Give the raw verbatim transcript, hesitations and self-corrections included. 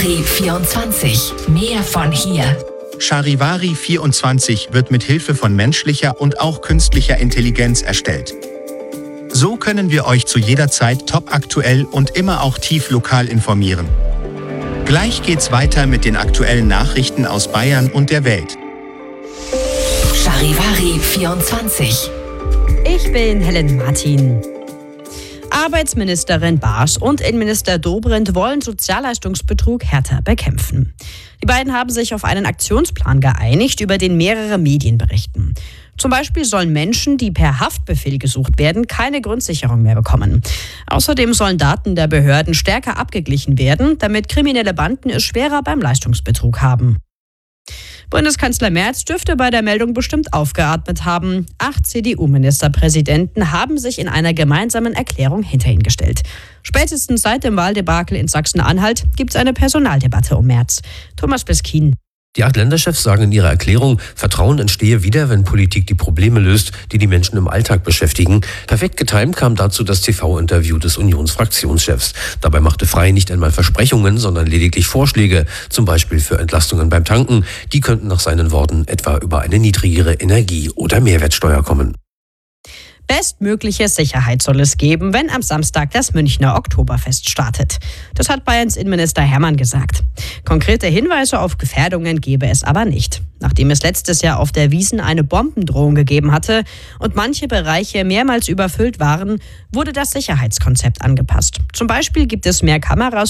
Charivari vierundzwanzig. Mehr von hier. Charivari vierundzwanzig wird mit Hilfe von menschlicher und auch künstlicher Intelligenz erstellt. So können wir euch zu jeder Zeit topaktuell und immer auch tief lokal informieren. Gleich geht's weiter mit den aktuellen Nachrichten aus Bayern und der Welt. Charivari vierundzwanzig. Ich bin Helen Martin. Arbeitsministerin Baas und Innenminister Dobrindt wollen Sozialleistungsbetrug härter bekämpfen. Die beiden haben sich auf einen Aktionsplan geeinigt, über den mehrere Medien berichten. Zum Beispiel sollen Menschen, die per Haftbefehl gesucht werden, keine Grundsicherung mehr bekommen. Außerdem sollen Daten der Behörden stärker abgeglichen werden, damit kriminelle Banden es schwerer beim Leistungsbetrug haben. Bundeskanzler Merz dürfte bei der Meldung bestimmt aufgeatmet haben. Acht C D U-Ministerpräsidenten haben sich in einer gemeinsamen Erklärung hinter ihn gestellt. Spätestens seit dem Wahldebakel in Sachsen-Anhalt gibt es eine Personaldebatte um Merz. Thomas Beskin. Die acht Länderchefs sagen in ihrer Erklärung, Vertrauen entstehe wieder, wenn Politik die Probleme löst, die die Menschen im Alltag beschäftigen. Perfekt getimt kam dazu das T V-Interview des Unionsfraktionschefs. Dabei machte Frey nicht einmal Versprechungen, sondern lediglich Vorschläge, zum Beispiel für Entlastungen beim Tanken. Die könnten nach seinen Worten etwa über eine niedrigere Energie- oder Mehrwertsteuer kommen. Bestmögliche Sicherheit soll es geben, wenn am Samstag das Münchner Oktoberfest startet. Das hat Bayerns Innenminister Hermann gesagt. Konkrete Hinweise auf Gefährdungen gebe es aber nicht. Nachdem es letztes Jahr auf der Wiesn eine Bombendrohung gegeben hatte und manche Bereiche mehrmals überfüllt waren, wurde das Sicherheitskonzept angepasst. Zum Beispiel gibt es mehr Kameras